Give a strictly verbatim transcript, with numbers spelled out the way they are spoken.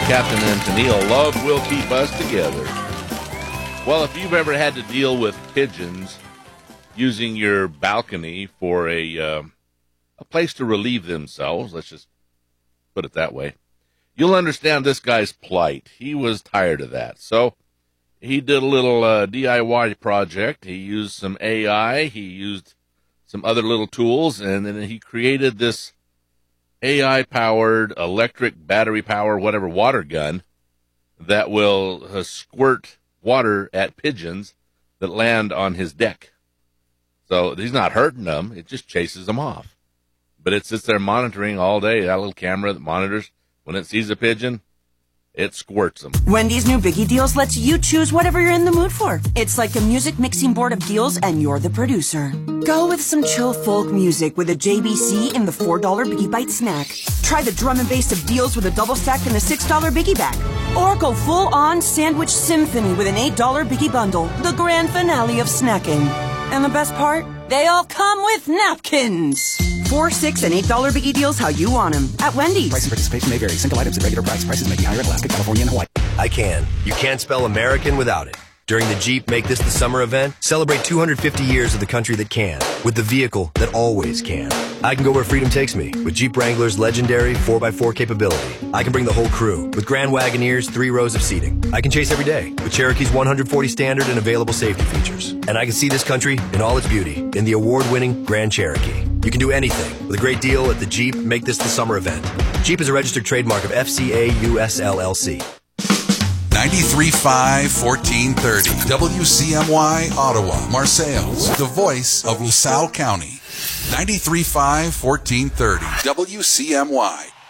Captain and Tennille. Love will keep us together. Well, if you've ever had to deal with pigeons using your balcony for a uh, a place to relieve themselves, let's just put it that way, you'll understand this guy's plight. He was tired of that. So he did a little uh, D I Y project. He used some A I. He used some other little tools, and then he created this A I-powered, electric, battery-powered, whatever, water gun that will uh, squirt water at pigeons that land on his deck. So he's not hurting them. It just chases them off. But it sits there monitoring all day. That little camera that monitors. When it sees a pigeon, it squirts them. Wendy's new Biggie Deals lets you choose whatever you're in the mood for. It's like a music mixing board of deals, and you're the producer. Go with some chill folk music with a J B C in the four dollar Biggie Bite snack. Try the drum and bass of deals with a double stack in the six dollar Biggie Bag. Or go full-on sandwich symphony with an eight dollar Biggie Bundle, the grand finale of snacking. And the best part? They all come with napkins. Four, six, and eight dollar Biggie Deals how you want them at Wendy's. Price and participation may vary. Single items at regular price. Prices may be higher in Alaska, California, and Hawaii. I can. You can't spell American without it. During the Jeep Make This the Summer event, celebrate two hundred fifty years of the country that can, with the vehicle that always can. I can go where freedom takes me with Jeep Wrangler's legendary four by four capability. I can bring the whole crew with Grand Wagoneer's three rows of seating. I can chase every day with Cherokee's one hundred forty standard and available safety features. And I can see this country in all its beauty in the award-winning Grand Cherokee. You can do anything with a great deal at the Jeep Make This the Summer event. Jeep is a registered trademark of F C A U S L L C. ninety-three point five, fourteen thirty. W C M Y, Ottawa, Marseilles, the voice of LaSalle County. ninety-three point five, fourteen thirty. W C M Y.